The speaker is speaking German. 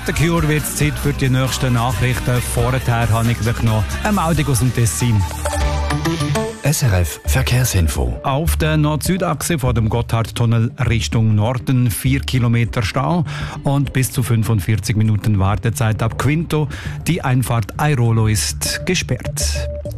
Mit der Cure wird es Zeit für die nächsten Nachrichten. Vorher habe ich gleich noch eine Meldung aus dem Tessin. SRF Verkehrsinfo. Auf der Nord-Süd-Achse vor dem Gotthardtunnel Richtung Norden 4 Kilometer Stau und bis zu 45 Minuten Wartezeit ab Quinto. Die Einfahrt Airolo ist gesperrt.